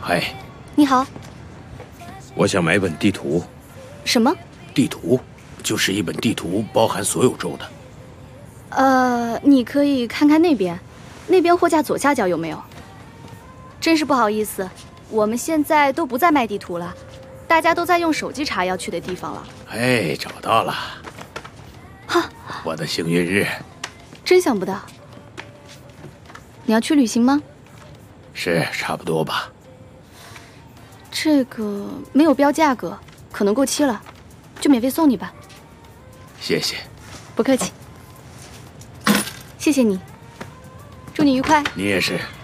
嗨， 你好。 我想买本地图。 什么？ 地图，就是一本地图，包含所有州的。 你可以看看那边，那边货架左下角有没有？真是不好意思，我们现在都不再卖地图了，大家都在用手机查要去的地方了。 哎，找到了。 哈， 我的幸运日。 真想不到。你要去旅行吗？ 是，差不多吧。 这个没有标价格，可能过期了，就免费送你吧。 谢谢。 不客气。谢谢你，祝你愉快。 你也是。